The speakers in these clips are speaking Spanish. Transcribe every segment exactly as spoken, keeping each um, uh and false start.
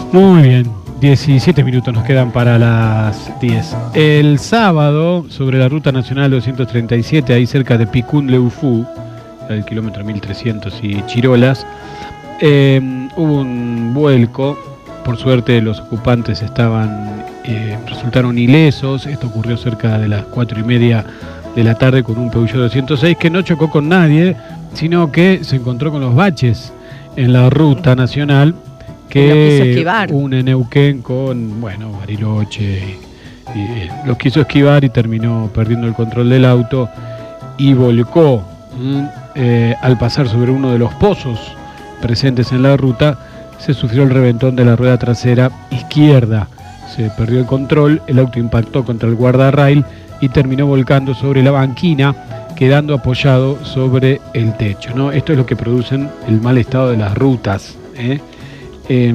Muy bien, diecisiete minutos nos quedan para las diez. El sábado, sobre la ruta nacional doscientos treinta y siete, ahí cerca de Picún-Leufú, el kilómetro mil trescientos y Chirolas, eh, hubo un vuelco. Por suerte los ocupantes estaban eh, resultaron ilesos. Esto ocurrió cerca de las cuatro y media de la tarde con un Peugeot doscientos seis que no chocó con nadie, sino que se encontró con los baches en la ruta nacional que une Neuquén con, bueno, Bariloche, y, y los quiso esquivar y terminó perdiendo el control del auto y volcó eh, al pasar sobre uno de los pozos presentes en la ruta. Se sufrió el reventón de la rueda trasera izquierda, se perdió el control, el auto impactó contra el guardarrail y terminó volcando sobre la banquina, quedando apoyado sobre el techo, ¿no? Esto es lo que produce el mal estado de las rutas, ¿eh? Eh,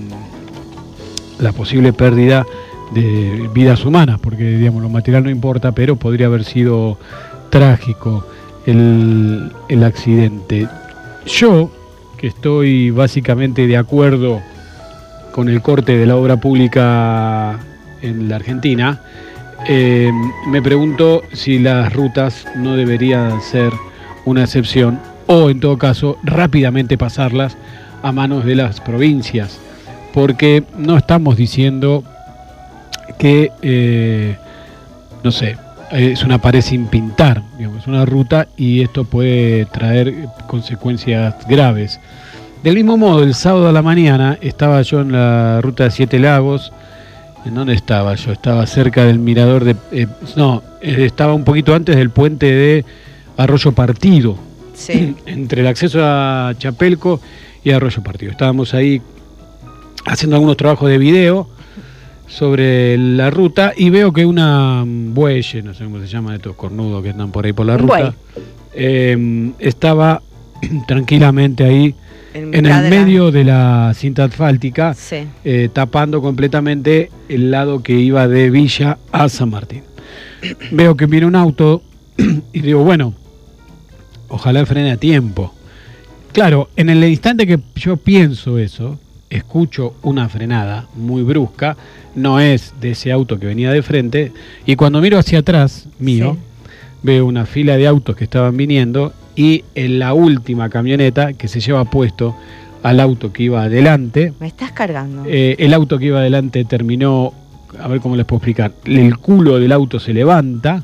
la posible pérdida de vidas humanas, porque digamos lo material no importa, pero podría haber sido trágico el, el accidente. Yo, que estoy básicamente de acuerdo con el corte de la obra pública en la Argentina, eh, me pregunto si las rutas no deberían ser una excepción o en todo caso rápidamente pasarlas a manos de las provincias, porque no estamos diciendo que, eh, no sé, es una pared sin pintar, digamos, es una ruta y esto puede traer consecuencias graves. Del mismo modo, el sábado a la mañana estaba yo en la ruta de Siete Lagos. ¿En dónde estaba yo? Estaba cerca del mirador de... Eh, no, estaba un poquito antes del puente de Arroyo Partido, sí, entre el acceso a Chapelco y Arroyo Partido. Estábamos ahí haciendo algunos trabajos de video sobre la ruta y veo que una bueye, no sé cómo se llaman estos cornudos que andan por ahí por la ruta, eh, estaba tranquilamente ahí en, en el medio de la cinta asfáltica, sí, eh, tapando completamente el lado que iba de Villa a San Martín. Veo que viene un auto y digo, bueno, ojalá frene a tiempo. Claro, en el instante que yo pienso eso, escucho una frenada muy brusca, no es de ese auto que venía de frente, y cuando miro hacia atrás mío, sí, veo una fila de autos que estaban viniendo y en la última camioneta que se lleva puesto al auto que iba adelante. Me estás cargando. Eh, el auto que iba adelante terminó, a ver cómo les puedo explicar, el culo del auto se levanta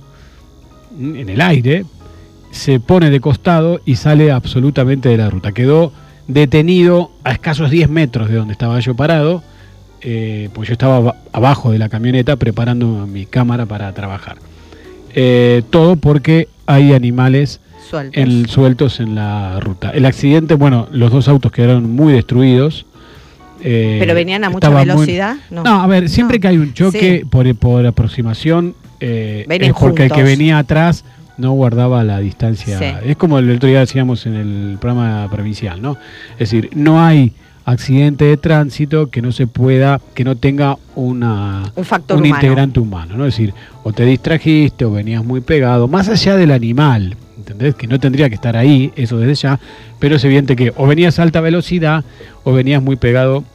en el aire, se pone de costado y sale absolutamente de la ruta. Quedó detenido a escasos diez metros de donde estaba yo parado, eh, pues yo estaba abajo de la camioneta preparando mi cámara para trabajar. Eh, todo porque hay animales sueltos. En, sueltos en la ruta. El accidente, bueno, los dos autos quedaron muy destruidos. Eh, ¿Pero venían a mucha velocidad? Muy... No. no, a ver, siempre no. que hay un choque, sí, por, por aproximación, eh, es porque juntos. El que venía atrás no guardaba la distancia. Sí. Es como el otro día decíamos en el programa provincial, ¿no? Es decir, no hay accidente de tránsito que no se pueda, que no tenga una, un factor un humano. integrante humano, ¿no? Es decir, o te distrajiste o venías muy pegado, más allá del animal, ¿entendés? Que no tendría que estar ahí, eso desde ya, pero es evidente que o venías a alta velocidad o venías muy pegado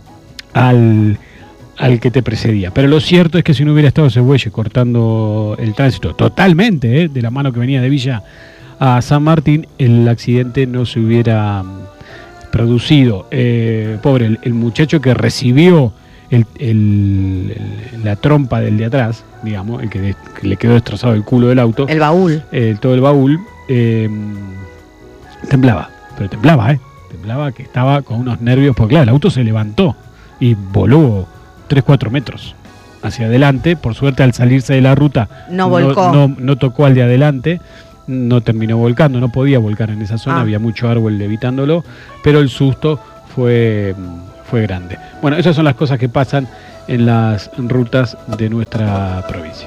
al, al que te precedía. Pero lo cierto es que si no hubiera estado ese bueye cortando el tránsito totalmente, ¿eh? de la mano que venía de Villa a San Martín, el accidente no se hubiera producido. Eh, pobre, el, el muchacho que recibió el, el, el, la trompa del de atrás, digamos, el que, de, que le quedó destrozado el culo del auto. El baúl. Eh, todo el baúl, eh, temblaba, pero temblaba, ¿eh? Temblaba que estaba con unos nervios, porque claro, el auto se levantó y voló tres cuatro metros hacia adelante. Por suerte, al salirse de la ruta, no volcó. No, no, no tocó al de adelante. No terminó volcando, no podía volcar en esa zona, ah. había mucho árbol evitándolo, pero el susto fue, fue grande. Bueno, esas son las cosas que pasan en las rutas de nuestra provincia.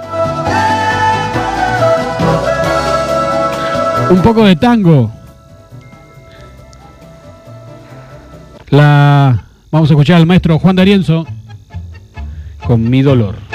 Un poco de tango. La... Vamos a escuchar al maestro Juan D'Arienzo con Mi Dolor.